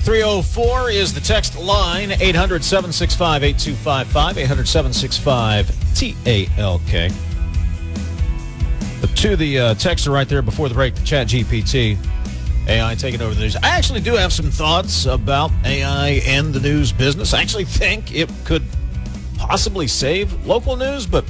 304 is the text line, 800-765-8255, 800-765-TALK. To the texter right there before the break, the ChatGPT, AI taking over the news. I actually do have some thoughts about AI and the news business. I actually think it could possibly save local news, but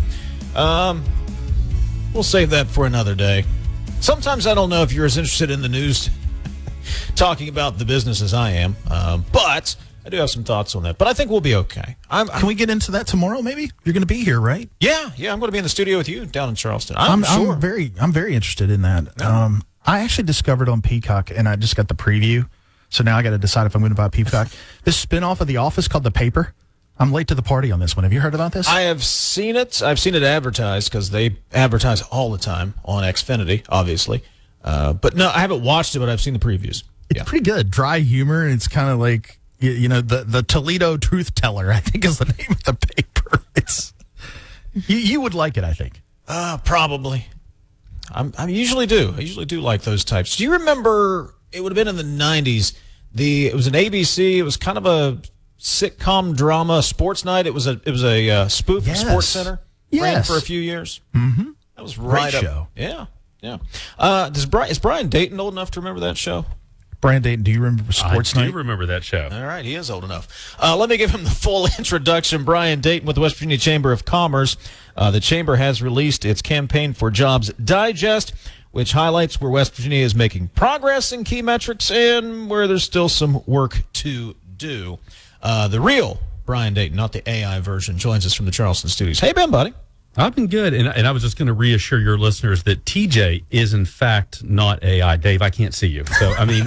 we'll save that for another day. Sometimes I don't know if you're as interested in the news talking about the business as I am, but I do have some thoughts on that. But I think we'll be okay. Can we get into that tomorrow, maybe? You're going to be here, right? Yeah, I'm going to be in the studio with you down in Charleston. I'm sure. I'm very interested in that. No. I actually discovered on Peacock, and I just got the preview, so now I got to decide if I'm going to buy Peacock. This spinoff of The Office called The Paper. I'm late to the party on this one. Have you heard about this? I have seen it. I've seen it advertised because they advertise all the time on Xfinity, obviously. But no, I haven't watched it, but I've seen the previews. It's pretty good. Dry humor, and it's kind of like, the Toledo Truth Teller, I think is the name of the paper. It's you would like it, I think. Probably. I usually do. I usually do like those types. Do you remember, it would have been in the 90s, it was an ABC, it was kind of a sitcom drama, sports night. It was a spoof of Sports Center. Yes. Ran for a few years. Mm-hmm. That was right Great up. show. Yeah. Is Brian Dayton old enough to remember that show? Brian Dayton, do you remember Sports Night? I do remember that show. All right, he is old enough. Let me give him the full introduction. Brian Dayton with the West Virginia Chamber of Commerce. The Chamber has released its Campaign for Jobs Digest, which highlights where West Virginia is making progress in key metrics and where there's still some work to do. The real Brian Dayton, not the AI version, joins us from the Charleston studios. Hey, Ben, buddy. I've been good, and I was just going to reassure your listeners that TJ is, in fact, not AI. Dave, I can't see you. So, I mean,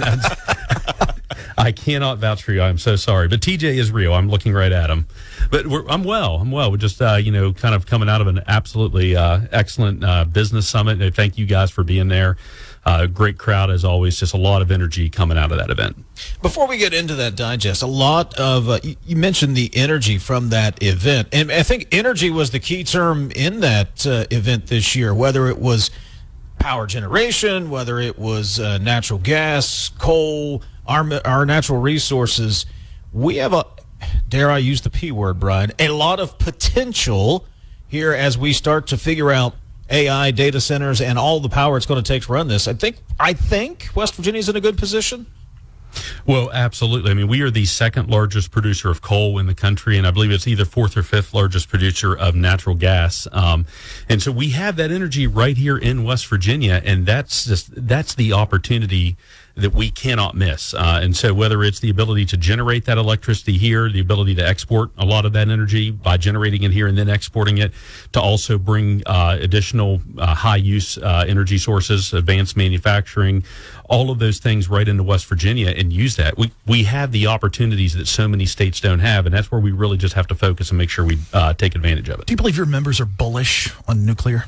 I cannot vouch for you. I'm so sorry. But TJ is real. I'm looking right at him. But I'm well. We're just, kind of coming out of an absolutely excellent business summit. And thank you guys for being there. Great crowd, as always. Just a lot of energy coming out of that event. Before we get into that digest, a lot of, you mentioned the energy from that event. And I think energy was the key term in that event this year, whether it was power generation, whether it was natural gas, coal, our natural resources. We have dare I use the P word, Brian, a lot of potential here as we start to figure out AI data centers and all the power it's going to take to run this. I think West Virginia's in a good position. Well, absolutely. I mean, we are the second largest producer of coal in the country, and I believe it's either fourth or fifth largest producer of natural gas. And so we have that energy right here in West Virginia, and that's the opportunity that we cannot miss. And so whether it's the ability to generate that electricity here, the ability to export a lot of that energy by generating it here and then exporting it, to also bring additional high-use energy sources, advanced manufacturing, all of those things right into West Virginia and use that. We have the opportunities that so many states don't have, and that's where we really just have to focus and make sure we take advantage of it. Do you believe your members are bullish on nuclear?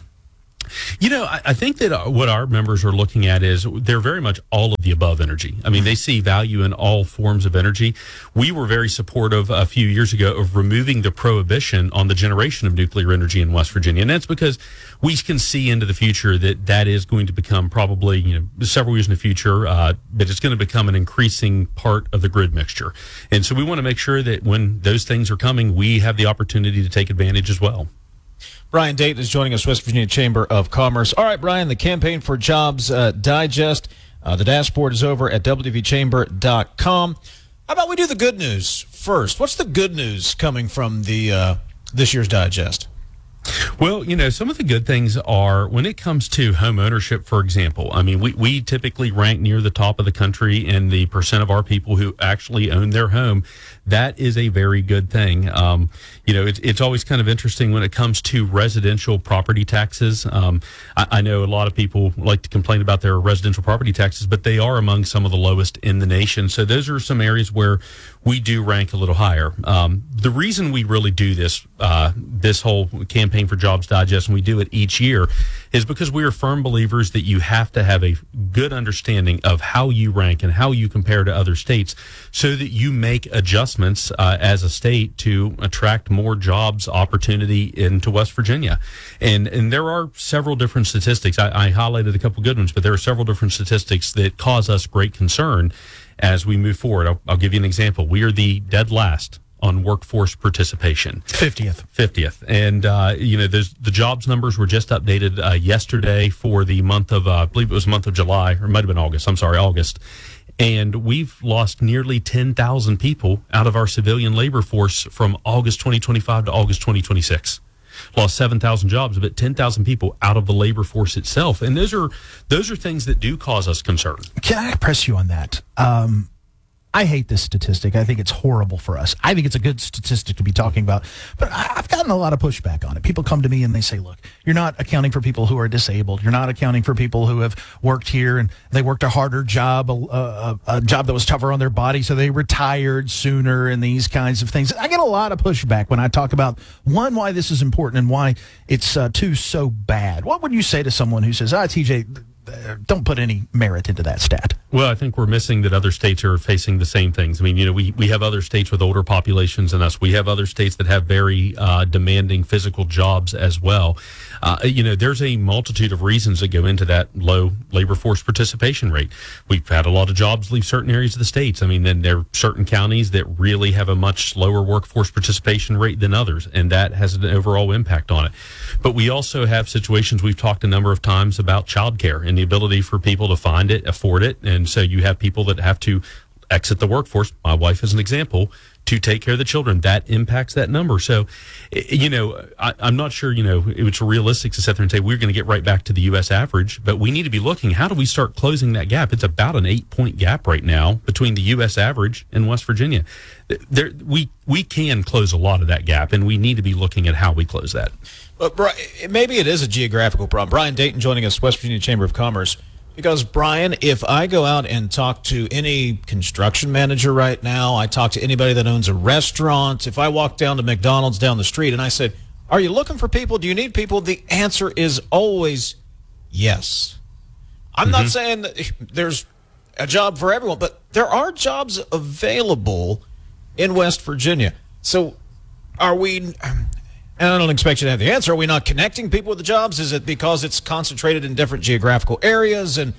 I think that what our members are looking at is they're very much all of the above energy. I mean, they see value in all forms of energy. We were very supportive a few years ago of removing the prohibition on the generation of nuclear energy in West Virginia. And that's because we can see into the future that is going to become probably, several years in the future, but it's going to become an increasing part of the grid mixture. And so we want to make sure that when those things are coming, we have the opportunity to take advantage as well. Brian Dayton is joining us, West Virginia Chamber of Commerce. All right, Brian, the Campaign for Jobs Digest. The dashboard is over at wvchamber.com. How about we do the good news first? What's the good news coming from the this year's digest? Well, some of the good things are when it comes to home ownership, for example. I mean, we typically rank near the top of the country in the percent of our people who actually own their home. That is a very good thing. It's always kind of interesting when it comes to residential property taxes. I know a lot of people like to complain about their residential property taxes, but they are among some of the lowest in the nation. So those are some areas where we do rank a little higher. The reason we really do this whole Campaign for Jobs Digest, and we do it each year, is because we are firm believers that you have to have a good understanding of how you rank and how you compare to other states so that you make adjustments as a state to attract more jobs opportunity into West Virginia. And there are several different statistics. I highlighted a couple good ones, but there are several different statistics that cause us great concern. as we move forward. I'll give you an example. We are the dead last on workforce participation. 50th. And, the jobs numbers were just updated yesterday for the month of, I believe it was the month of July, or it might have been August. I'm sorry, August. And we've lost nearly 10,000 people out of our civilian labor force from August 2025 to August 2026. Lost 7,000 jobs, but 10,000 people out of the labor force itself. And those are things that do cause us concern. Can I press you on that? I hate this statistic. I think it's horrible for us. I think it's a good statistic to be talking about, but I've gotten a lot of pushback on it. People come to me and they say, look, you're not accounting for people who are disabled. You're not accounting for people who have worked here and they worked a harder job, a job that was tougher on their body, so they retired sooner and these kinds of things. I get a lot of pushback when I talk about, one, why this is important and why it's two, so bad. What would you say to someone who says, TJ, don't put any merit into that stat? Well, I think we're missing that other states are facing the same things. I mean, we have other states with older populations than us. We have other states that have very demanding physical jobs as well. There's a multitude of reasons that go into that low labor force participation rate. We've had a lot of jobs leave certain areas of the states. I mean, then there are certain counties that really have a much lower workforce participation rate than others, and that has an overall impact on it. But we also have situations, we've talked a number of times about childcare and the ability for people to find it, afford it. And so you have people that have to exit the workforce. My wife is an example, to take care of the children. That impacts that number. So, I'm not sure, it's realistic to sit there and say we're going to get right back to the U.S. average, but we need to be looking, how do we start closing that gap? It's about an 8-point gap right now between the U.S. average and West Virginia. We can close a lot of that gap, and we need to be looking at how we close that. But maybe it is a geographical problem. Brian Dayton joining us, West Virginia Chamber of Commerce. Because, Brian, if I go out and talk to any construction manager right now, I talk to anybody that owns a restaurant, if I walk down to McDonald's down the street and I said, are you looking for people? Do you need people? The answer is always yes. I'm not saying that there's a job for everyone, but there are jobs available in West Virginia. So are we, and I don't expect you to have the answer, are we not connecting people with the jobs? Is it because it's concentrated in different geographical areas? And,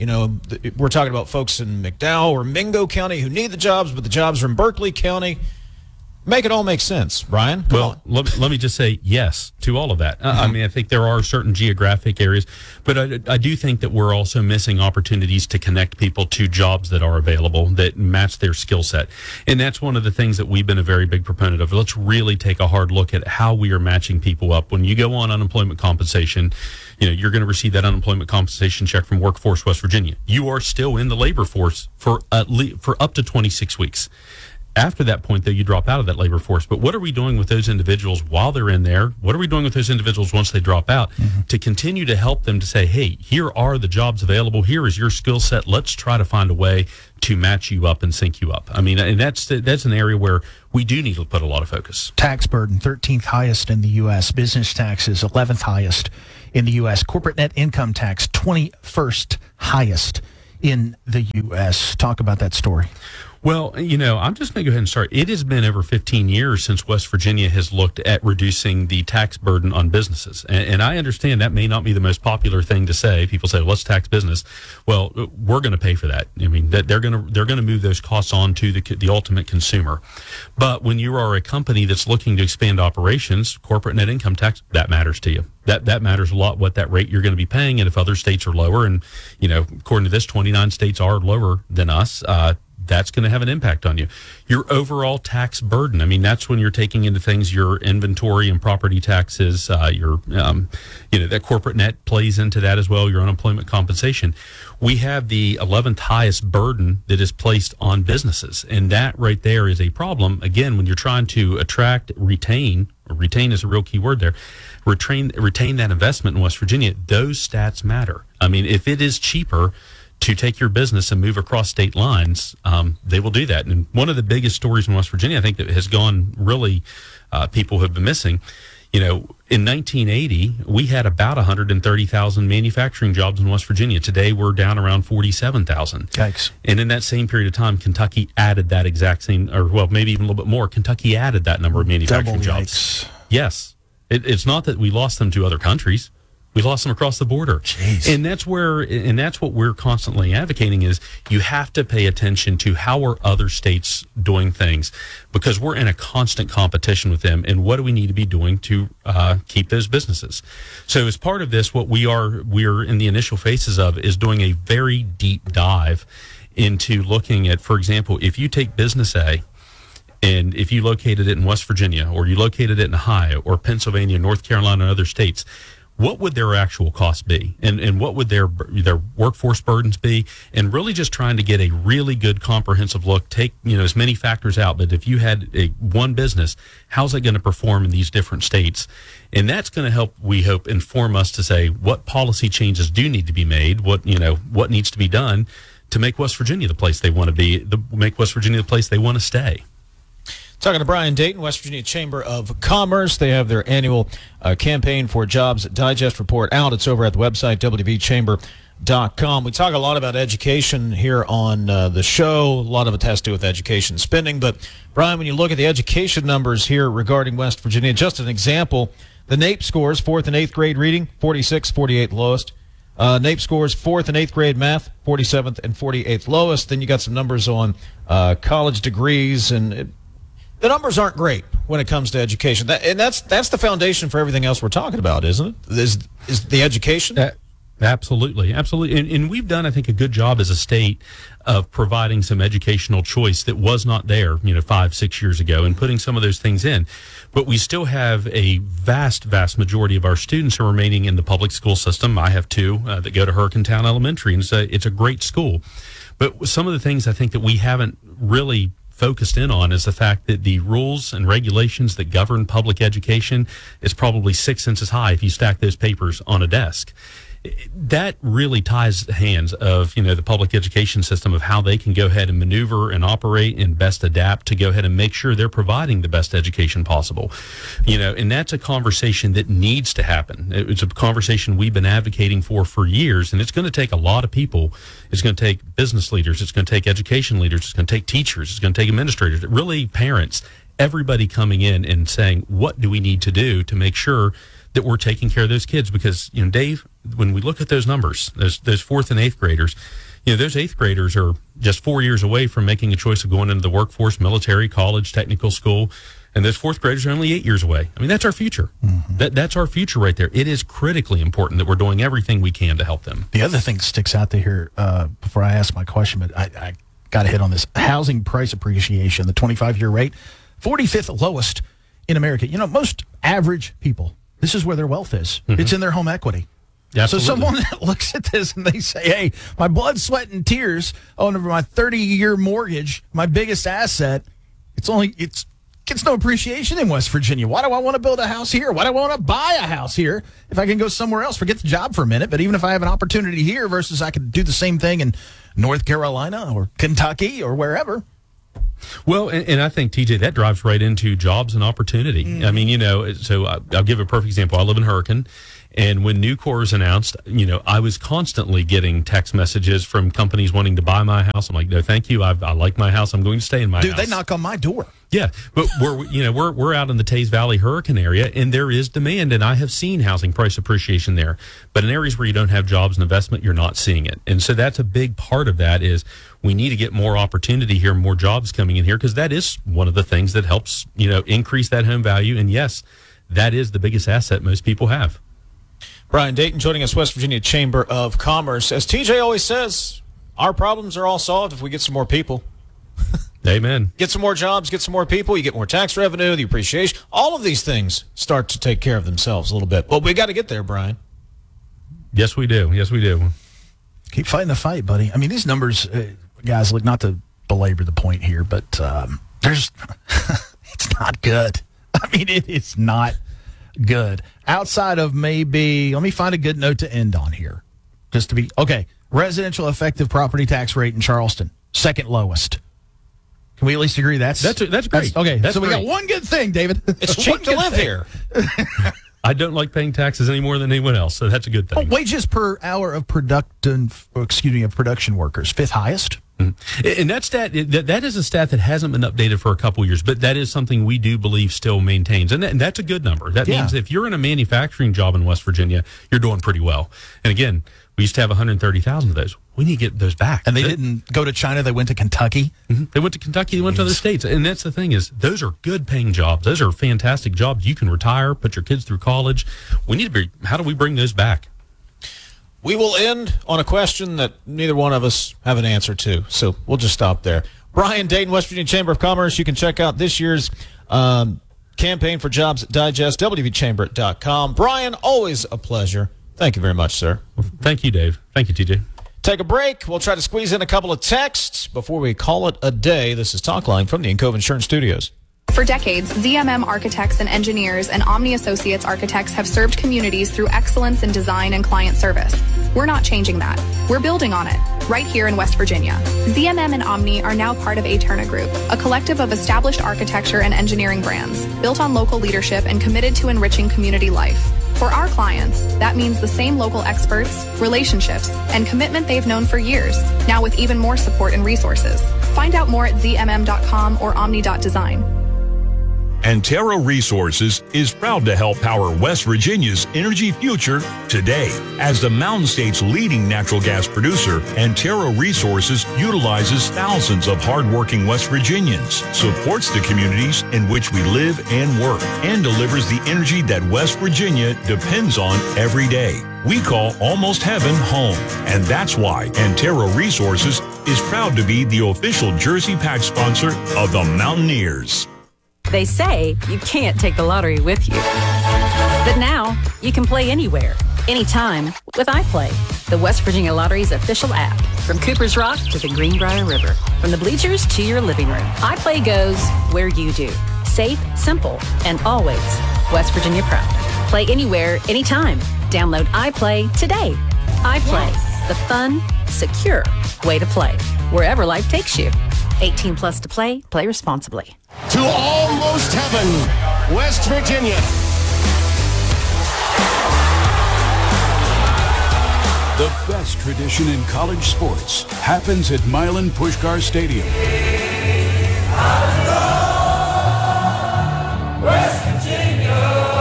we're talking about folks in McDowell or Mingo County who need the jobs, but the jobs are in Berkeley County. Make it all make sense, Brian. Come on. Let me just say yes to all of that. I mean, I think there are certain geographic areas, but I do think that we're also missing opportunities to connect people to jobs that are available that match their skill set. And that's one of the things that we've been a very big proponent of. Let's really take a hard look at how we are matching people up. When you go on unemployment compensation, you're going to receive that unemployment compensation check from Workforce West Virginia. You are still in the labor force for up to 26 weeks. After that point, though, you drop out of that labor force. But what are we doing with those individuals while they're in there? What are we doing with those individuals once they drop out to continue to help them to say, hey, here are the jobs available. Here is your skill set. Let's try to find a way to match you up and sync you up. I mean, and that's an area where we do need to put a lot of focus. Tax burden, 13th highest in the U.S. Business taxes, 11th highest in the U.S. Corporate net income tax, 21st highest in the U.S. Talk about that story. Well, I'm just going to go ahead and start. It has been over 15 years since West Virginia has looked at reducing the tax burden on businesses. And I understand that may not be the most popular thing to say. People say, let's tax business. Well, we're going to pay for that. I mean, that they're going to move those costs on to the ultimate consumer. But when you are a company that's looking to expand operations, corporate net income tax, that matters to you. That matters a lot, what that rate you're going to be paying. And if other states are lower, and, according to this, 29 states are lower than us, that's going to have an impact on you. Your overall tax burden, I mean, that's when you're taking into things your inventory and property taxes, that corporate net plays into that as well, your unemployment compensation. We have the 11th highest burden that is placed on businesses, and that right there is a problem. Again, when you're trying to attract, retain is a real key word there, retain that investment in West Virginia, those stats matter. I mean, if it is cheaper to take your business and move across state lines, they will do that. And one of the biggest stories in West Virginia, I think, that has gone really, people have been missing, in 1980, we had about 130,000 manufacturing jobs in West Virginia. Today, we're down around 47,000. Yikes. And in that same period of time, Kentucky added that exact same, or well, maybe even a little bit more. Kentucky added that number of manufacturing jobs. Yikes. Yes. It's not that we lost them to other countries. We lost them across the border. Jeez. And that's what we're constantly advocating is you have to pay attention to how are other states doing things, because we're in a constant competition with them. And what do we need to be doing to keep those businesses? So as part of this, what we're in the initial phases of is doing a very deep dive into looking at, for example, if you take business A, and if you located it in West Virginia, or you located it in Ohio, or Pennsylvania, North Carolina, and other states, what would their actual costs be? And what would their workforce burdens be? And really just trying to get a really good comprehensive look, take, as many factors out. But if you had one business, how's it going to perform in these different states? And that's going to help, we hope, inform us to say what policy changes do need to be made, what needs to be done to make West Virginia the place they want to be, make West Virginia the place they want to stay. Talking to Brian Dayton, West Virginia Chamber of Commerce. They have their annual Campaign for Jobs Digest report out. It's over at the website, wvchamber.com. We talk a lot about education here on the show. A lot of it has to do with education spending. But, Brian, when you look at the education numbers here regarding West Virginia, just an example, the NAEP scores, 4th and 8th grade reading, 46, 48 lowest. NAEP scores 4th and 8th grade math, 47th and 48th lowest. Then you got some numbers on college degrees, and the numbers aren't great when it comes to education. That's the foundation for everything else we're talking about, isn't it? Is the education? Absolutely. And we've done, I think, a good job as a state of providing some educational choice that was not there, 5-6 years ago, and putting some of those things in. But we still have a vast majority of our students are remaining in the public school system. I have two that go to Hurricane Town Elementary, and it's a great school. But some of the things I think that we haven't really focused in on is the fact that the rules and regulations that govern public education is probably 6 inches high if you stack those papers on a desk. That really ties the hands of, the public education system of how they can go ahead and maneuver and operate and best adapt to go ahead and make sure they're providing the best education possible. And that's a conversation that needs to happen. It's a conversation we've been advocating for years, and it's going to take a lot of people. It's going to take business leaders. It's going to take education leaders. It's going to take teachers. It's going to take administrators, really parents, everybody coming in and saying, what do we need to do to make sure that we're taking care of those kids? Because, Dave, when we look at those numbers, those 4th and 8th graders, those 8th graders are just 4 years away from making a choice of going into the workforce, military, college, technical school. And those 4th graders are only 8 years away. I mean, that's our future. Mm-hmm. That's our future right there. It is critically important that we're doing everything we can to help them. The other thing that sticks out to here, before I ask my question, but I got to hit on this. Housing price appreciation, the 25-year rate, 45th lowest in America. Most average people, this is where their wealth is. Mm-hmm. It's in their home equity. Absolutely. So someone that looks at this and they say, hey, my blood, sweat, and tears over my 30-year mortgage, my biggest asset, it gets no appreciation in West Virginia. Why do I want to build a house here? Why do I want to buy a house here if I can go somewhere else? Forget the job for a minute, but even if I have an opportunity here versus I could do the same thing in North Carolina or Kentucky or wherever. Well, and I think, TJ, that drives right into jobs and opportunity. Mm. I mean, so I'll give a perfect example. I live in Hurricane. And when Nucor was announced, I was constantly getting text messages from companies wanting to buy my house. I'm like, no, thank you. I like my house. I'm going to stay in my house. Dude, they knock on my door. Yeah, but we're out in the Taze Valley Hurricane area, and there is demand, and I have seen housing price appreciation there. But in areas where you don't have jobs and investment, you're not seeing it. And so that's a big part of that is we need to get more opportunity here, more jobs coming in here, because that is one of the things that helps, increase that home value. And yes, that is the biggest asset most people have. Brian Dayton joining us, West Virginia Chamber of Commerce. As TJ always says, our problems are all solved if we get some more people. Amen. Get some more jobs, get some more people, you get more tax revenue, the appreciation. All of these things start to take care of themselves a little bit. But we got to get there, Brian. Yes, we do. Yes, we do. Keep fighting the fight, buddy. I mean, these numbers, guys, look, not to belabor the point here, but it's not good. I mean, it is not good. Outside of maybe, let me find a good note to end on here. Just to be, okay, residential effective property tax rate in Charleston, second lowest. Can we at least agree that's great? Okay, that's so we great. got one good thing, David. It's cheap to live here. I don't like paying taxes any more than anyone else, so that's a good thing. Wages per hour of production workers, fifth highest And that stat, that is a stat that hasn't been updated for a couple years, but that is something we do believe still maintains. And that's a good number. That means if you're in a manufacturing job in West Virginia, you're doing pretty well. And again, we used to have 130,000 of those. We need to get those back. And they didn't go to China. They went to Kentucky. They went to Kentucky. They went to other states. And that's the thing is, those are good paying jobs. Those are fantastic jobs. You can retire, put your kids through college. How do we bring those back? We will end on a question that neither one of us have an answer to, so we'll just stop there. Brian Dayton, West Virginia Chamber of Commerce. You can check out this year's campaign for Jobs Digest, wvchamber.com. Brian, always a pleasure. Thank you very much, sir. Well, thank you, Dave. Thank you, TJ. Take a break. We'll try to squeeze in a couple of texts before we call it a day. This is Talkline from the Encove Insurance Studios. For decades, ZMM architects and engineers and Omni Associates architects have served communities through excellence in design and client service. We're not changing that. We're building on it, right here in West Virginia. ZMM and Omni are now part of Aeterna Group, a collective of established architecture and engineering brands, built on local leadership and committed to enriching community life. For our clients, that means the same local experts, relationships, and commitment they've known for years, now with even more support and resources. Find out more at zmm.com or omni.design. Antero Resources is proud to help power West Virginia's energy future today. As the Mountain State's leading natural gas producer, Antero Resources utilizes thousands of hardworking West Virginians, supports the communities in which we live and work, and delivers the energy that West Virginia depends on every day. We call Almost Heaven home, and that's why Antero Resources is proud to be the official Jersey Patch sponsor of the Mountaineers. They say you can't take the lottery with you. But now, you can play anywhere, anytime with iPlay, the West Virginia Lottery's official app. From Cooper's Rock to the Greenbrier River, from the bleachers to your living room, iPlay goes where you do. Safe, simple, and always West Virginia proud. Play anywhere, anytime. Download iPlay today. iPlay, the fun, secure way to play, wherever life takes you. 18 plus to play. Play responsibly. To Almost Heaven, West Virginia. The best tradition in college sports happens at Milan Puskar Stadium. West Virginia,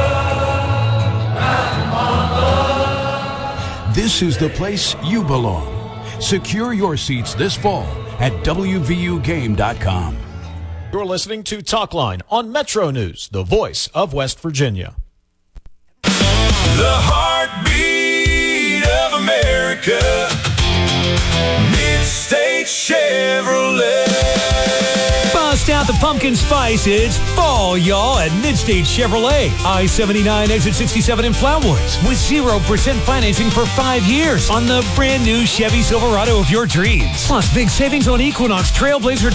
This is the place you belong. Secure your seats this fall at WVUGame.com. You're listening to Talkline on Metro News, the voice of West Virginia. the heartbeat of America, Mid-State Chevrolet. Bust out the pumpkin spice. It's fall, y'all, at Mid-State Chevrolet. I-79, exit 67 in Flatwoods. With 0% financing for 5 years on the brand new Chevy Silverado of your dreams. Plus, big savings on Equinox, Trailblazer,